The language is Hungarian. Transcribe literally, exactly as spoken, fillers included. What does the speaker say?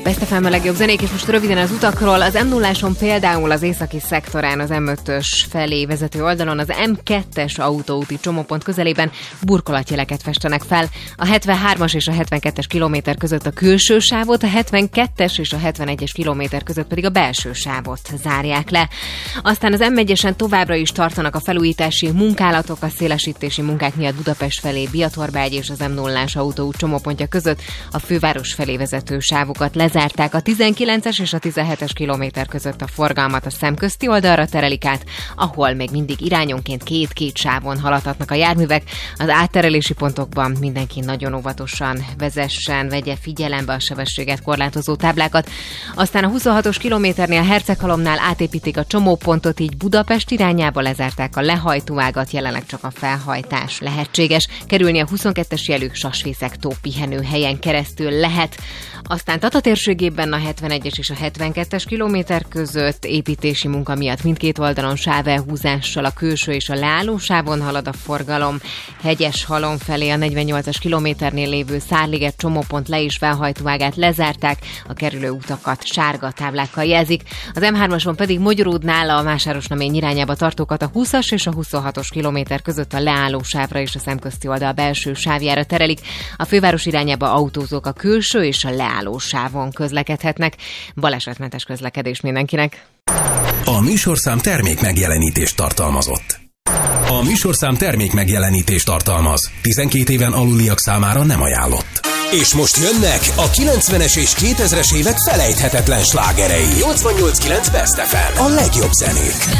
Best ef em a legjobb zenék, és most röviden az utakról. Az em nulláson például az északi szektorán az em ötös felé vezető oldalon az em kettes autóúti csomópont közelében burkolatjeleket festenek fel. A hetvenhármas és a hetvenkettes kilométer között a külső sávot, a hetvenkettes és a hetvenegyes kilométer között pedig a belső sávot zárják le. Aztán az em egyesen továbbra is tartanak a felújítási munkálatok, a szélesítési munkák miatt Budapest felé Biatorbágy és az em nullás autóút csomópontja között a főváros felé vezető sávokat lezárták. A tizenkilences és a tizenhetes kilométer között a forgalmat a szemközti oldalra terelik át, ahol még mindig irányonként két-két sávon haladhatnak a járművek. Az átterelési pontokban mindenki nagyon óvatosan vezessen, vegye figyelembe a sebességet korlátozó táblákat. Aztán a huszonhatos kilométernél Herceghalomnál átépítik a csomópontot, így Budapest irányába lezárták a lehajtóágat, jelenleg csak a felhajtás lehetséges. Kerülni a huszonkettes jelű Sasfészek-tó pihenőhelyen keresztül lehet. Aztán Tata térségében a hetvenegyes és a hetvenkettes kilométer között építési munka miatt mindkét oldalon sávelhúzással a külső és a leálló sávon halad a forgalom. Hegyeshalom felé a negyvennyolcas kilométernél lévő Szárliget csomópont le- és felhajtóágát lezárták, a kerülő utakat sárga táblákkal jelzik. Az em hármason pedig Mogyoródnál a Vásárosnamény irányába tartókat a húszas és a huszonhatos kilométer között a leálló sávra és a szemközti oldal belső sávjára terelik. A főváros irányába autózók a külső és a leálló sávon közlekedhetnek. Balesetmentes közlekedés mindenkinek. A műsorszám termék megjelenítést tartalmazott. A műsorszám termék megjelenítést tartalmaz. tizenkét éven aluliak számára nem ajánlott. És most jönnek a kilencvenes és kétezres évek felejthetetlen slágerei. nyolcvannyolc kilenc Best ef em. A legjobb zenék.